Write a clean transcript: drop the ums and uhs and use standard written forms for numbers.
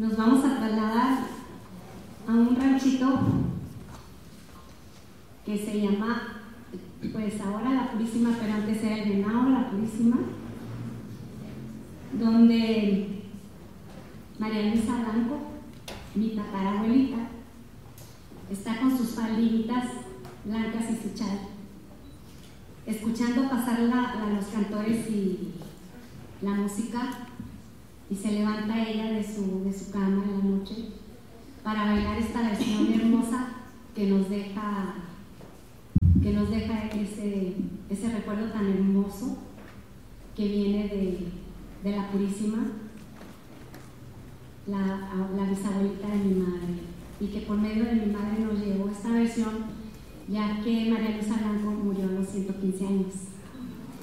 nos vamos a trasladar a un ranchito que se llama, pues ahora La Purísima, pero antes era el Venado, La Purísima, donde María Luisa Blanco, mi tatarabuelita, está con sus faldinitas blancas y su chal, escuchando pasar los cantores y la música, y se levanta ella de su cama en la noche para bailar esta versión hermosa que nos deja ese recuerdo tan hermoso que viene de La Purísima, la bisabuelita de mi madre, y que por medio de mi madre nos llevó esta versión, ya que María Luisa Blanco murió a los 115 años.